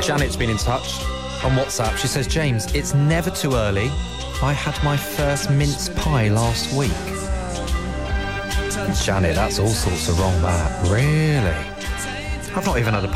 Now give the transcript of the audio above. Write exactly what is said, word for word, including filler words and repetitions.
Janet's been in touch on WhatsApp. She says, James, it's never too early. I had my first mince pie last week. Janet, that's all sorts of wrong, that. Really? I've not even had a